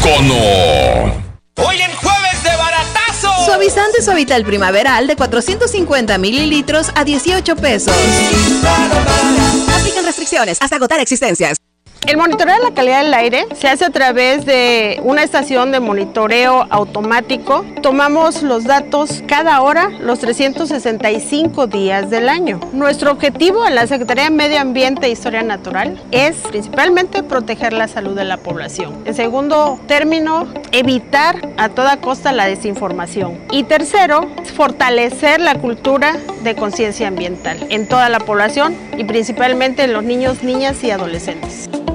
Icono. Hoy en jueves de baratazo. Suavizante Suavital primaveral de 450 mililitros a 18 pesos. Aplican restricciones hasta agotar existencias. El monitoreo de la calidad del aire se hace a través de una estación de monitoreo automático. Tomamos los datos cada hora, los 365 días del año. Nuestro objetivo en la Secretaría de Medio Ambiente e Historia Natural es principalmente proteger la salud de la población. En segundo término, evitar a toda costa la desinformación. Y tercero, fortalecer la cultura de conciencia ambiental en toda la población y principalmente en los niños, niñas y adolescentes.